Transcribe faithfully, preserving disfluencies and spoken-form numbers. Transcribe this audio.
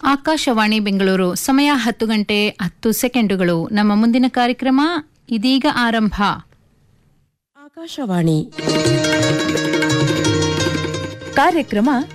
ಆಕಾಶವಾಣಿ ಬೆಂಗಳೂರು ಸಮಯ ಹತ್ತು ಗಂಟೆ ಹತ್ತು ಸೆಕೆಂಡುಗಳು. ನಮ್ಮ ಮುಂದಿನ ಕಾರ್ಯಕ್ರಮ ಇದೀಗ ಆರಂಭ. ಆಕಾಶವಾಣಿ ಕಾರ್ಯಕ್ರಮ